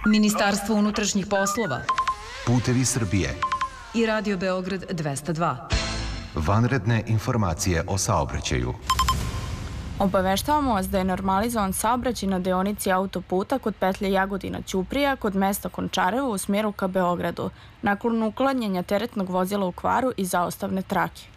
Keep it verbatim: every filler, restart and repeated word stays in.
Ministarstvo unutrašnjih poslova, Putevi Srbije i Radio Beograd dvesta dva. Vanredne informacije o saobraćaju. Obaveštavamo vas da je normalizovan saobraćaj na deonici autoputa kod petlje Jagodina-Ćuprija kod mesta Končarevo u smjeru ka Beogradu, nakon uklanjanja teretnog vozila u kvaru i zaustavne trake.